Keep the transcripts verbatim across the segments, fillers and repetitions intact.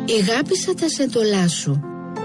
Εγάπησα τα σεντολά σου.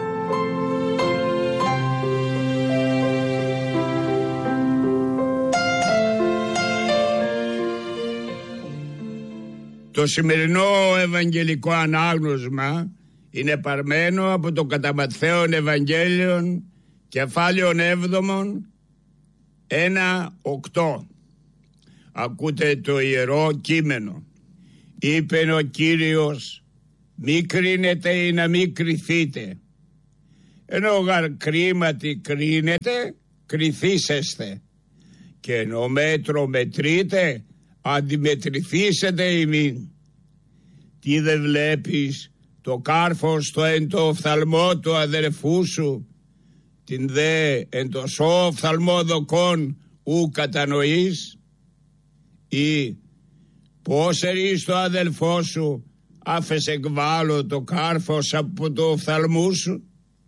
Το σημερινό ευαγγελικό ανάγνωσμα είναι παρμένο από το κατά Ματθαίον Ευαγγέλιον, κεφάλαιον έβδομον, ένα οκτώ. Ακούτε το ιερό κείμενο. Είπε ο Κύριος, μη κρίνετε ή να μη κριθείτε. Ενώ γαρ κρίματι κρίνετε, κριθήσεστε. Και ενώ μέτρο μετρείτε, αντιμετρηθήσετε ημίν. Τι δε βλέπεις το κάρφο στο εν το οφθαλμό του αδερφού σου, την δε εν το σώ οφθαλμό δοκών ου κατανοείς? Ή πώς ερείς το αδελφό σου, άφες εκβάλλω το κάρφος από το οφθαλμού σου?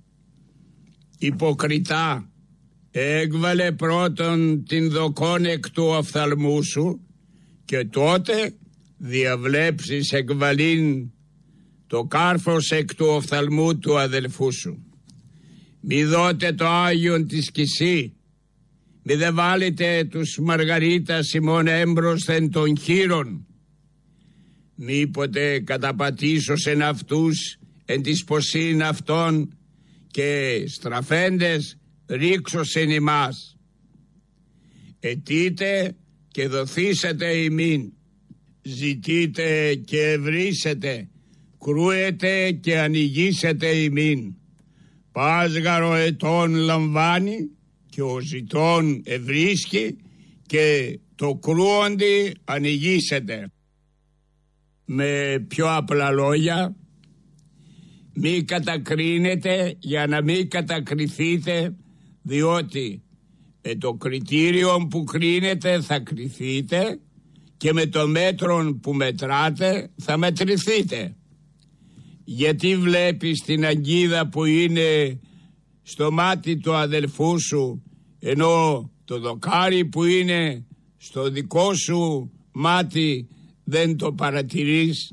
Υποκριτά, έκβαλε πρώτον την δοκών εκ του οφθαλμού σου, και τότε διαβλέψεις εκβαλήν το κάρφος εκ του οφθαλμού του αδελφού σου. Μη δώτε το Άγιον της Κισή, μη δε βάλετε τους μαργαρίτας ημών έμπροσθεν των χείρων. Μήποτε καταπατήσωσεν αυτούς εν της ποσήν αυτών, και στραφέντες ρίξωσεν ημάς. Αιτείτε και δοθήσετε ημίν, ζητείτε και ευρύσετε, κρούετε και ανοιγήσετε ημίν. Πάσγαρ ο ετών λαμβάνει και ο ζητών ευρίσκει, και το κρούοντι ανοιγήσετε. Με πιο απλά λόγια, μη κατακρίνετε για να μην κατακριθείτε, διότι με το κριτήριο που κρίνετε θα κριθείτε και με το μέτρο που μετράτε θα μετρηθείτε. Γιατί βλέπεις την αγκίδα που είναι στο μάτι του αδελφού σου, ενώ το δοκάρι που είναι στο δικό σου μάτι δεν το παρατηρείς?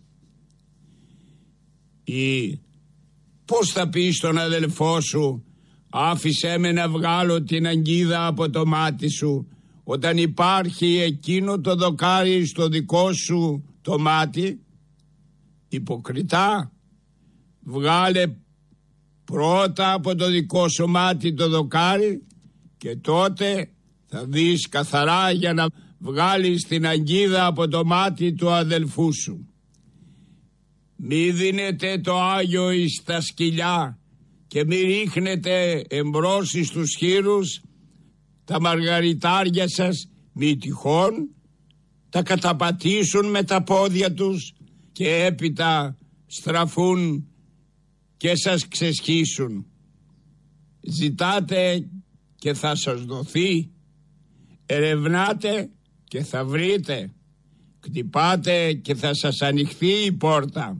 Ή πώς θα πεις στον αδελφό σου, άφησέ με να βγάλω την αγκίδα από το μάτι σου, όταν υπάρχει εκείνο το δοκάρι στο δικό σου το μάτι? Υποκριτά, βγάλε πρώτα από το δικό σου μάτι το δοκάρι, και τότε θα δεις καθαρά για να βγάλεις την αγκίδα από το μάτι του αδελφού σου. Μη δίνετε το Άγιο εις τα σκυλιά και μη ρίχνετε εμπρός εις τους χείρους τα μαργαριτάρια σας, μη τυχόν τα καταπατήσουν με τα πόδια τους και έπειτα στραφούν και σας ξεσχίσουν. Ζητάτε και θα σας δοθεί, ερευνάτε και θα βρείτε, χτυπάτε και θα σας ανοιχθεί η πόρτα,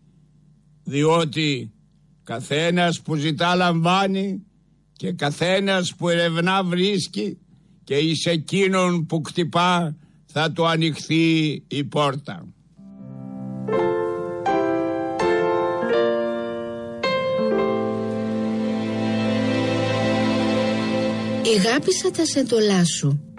διότι καθένας που ζητά λαμβάνει και καθένας που ερευνά βρίσκει, και εις εκείνον που χτυπά θα του ανοιχθεί η πόρτα. Εγάπησα τα σεντολά σου.